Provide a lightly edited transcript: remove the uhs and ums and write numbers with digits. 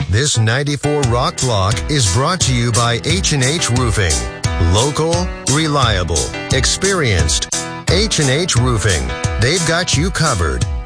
This 94 Rock Block is brought to you by H&H Roofing. Local, reliable, experienced. H&H Roofing. They've got you covered.